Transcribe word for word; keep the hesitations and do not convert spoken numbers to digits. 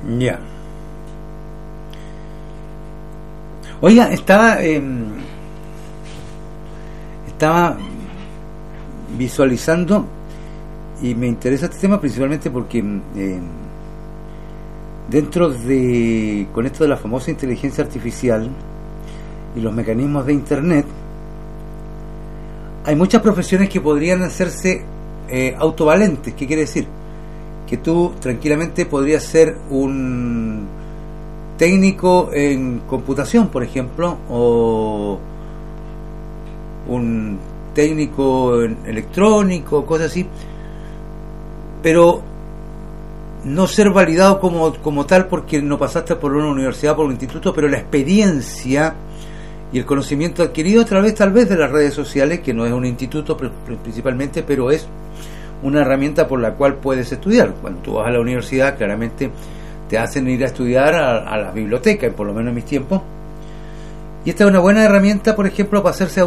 Ya. Oiga, estaba eh, estaba visualizando y me interesa este tema principalmente porque eh, dentro de, con esto de la famosa inteligencia artificial y los mecanismos de internet, hay muchas profesiones que podrían hacerse eh, autovalentes. ¿Qué quiere decir? Que tú tranquilamente podrías ser un técnico en computación, por ejemplo, o un técnico en electrónico, cosas así, pero no ser validado como, como tal porque no pasaste por una universidad, por un instituto, pero la experiencia y el conocimiento adquirido a través tal vez de las redes sociales, que no es un instituto principalmente, pero es una herramienta por la cual puedes estudiar. Cuando tú vas a la universidad, claramente te hacen ir a estudiar a, a la biblioteca, por lo menos en mis tiempos, y esta es una buena herramienta, por ejemplo, para hacerse